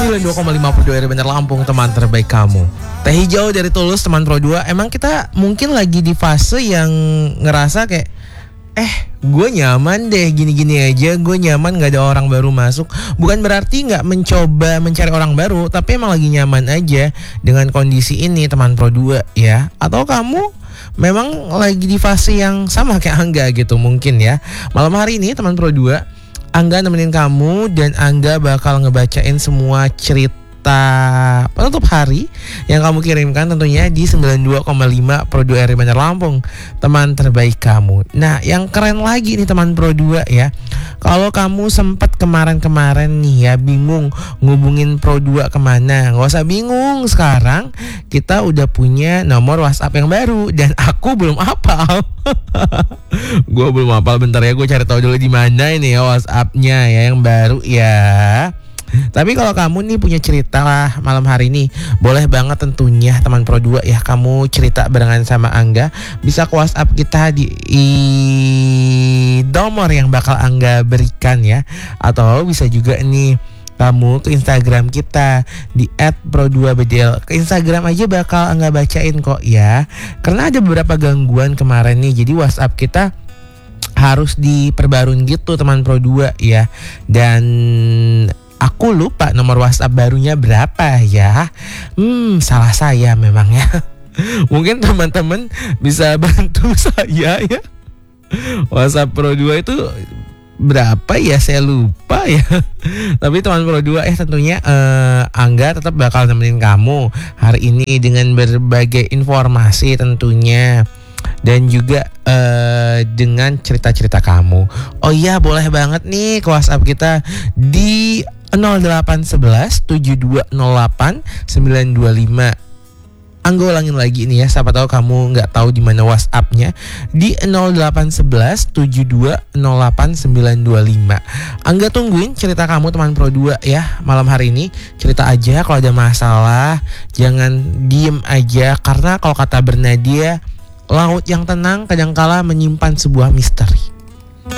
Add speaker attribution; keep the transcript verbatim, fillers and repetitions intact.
Speaker 1: sembilan puluh dua koma lima Pro dua R Bener Lampung, teman terbaik kamu. Teh hijau dari Tulus, teman Pro dua. Emang kita mungkin lagi di fase yang ngerasa kayak Eh gue nyaman deh gini-gini aja, gue nyaman gak ada orang baru masuk. Bukan berarti gak mencoba mencari orang baru, tapi emang lagi nyaman aja dengan kondisi ini, teman Pro dua ya. Atau kamu memang lagi di fase yang sama kayak Angga gitu mungkin ya. Malam hari ini teman Pro dua, Angga nemenin kamu dan Angga bakal ngebacain semua cerita penutup hari yang kamu kirimkan tentunya di sembilan puluh dua koma lima Pro dua R Bener Lampung, teman terbaik kamu. Nah yang keren lagi nih teman Pro dua ya, kalau kamu sempat kemarin-kemarin nih ya bingung ngubungin Pro dua kemana, gak usah bingung, sekarang kita udah punya nomor WhatsApp yang baru dan aku belum hafal. Gue belum hafal, bentar ya gue cari tahu dulu di mana ini ya WhatsAppnya ya yang baru ya. Tapi kalau kamu nih punya cerita lah malam hari ini, boleh banget tentunya teman Pro dua ya, kamu cerita barengan sama Angga. Bisa ke WhatsApp kita di, di nomor yang bakal Angga berikan ya. Atau bisa juga nih kamu ke Instagram kita di et pro dua b d l. Ke Instagram aja bakal Angga bacain kok ya. Karena ada beberapa gangguan kemarin nih, jadi WhatsApp kita harus diperbarui gitu teman Pro dua ya. Dan aku lupa nomor WhatsApp barunya berapa ya. Hmm, salah saya memang ya. Mungkin teman-teman bisa bantu saya ya. WhatsApp Pro dua itu berapa ya? Saya lupa ya. Tapi teman Pro dua eh tentunya eh, Angga tetap bakal nemenin kamu hari ini dengan berbagai informasi tentunya. Dan juga uh, dengan cerita-cerita kamu. Oh iya, boleh banget nih ke WhatsApp kita di nol delapan satu satu tujuh dua nol delapan sembilan dua lima. Angga ulangin lagi nih ya, siapa tahu kamu nggak tahu di mana WhatsAppnya, di nol delapan satu satu tujuh dua nol delapan sembilan dua lima. Angga tungguin cerita kamu teman Pro dua ya malam hari ini. Cerita aja kalau ada masalah, jangan diem aja, karena kalau kata Bernadia, laut yang tenang kadangkala menyimpan sebuah misteri.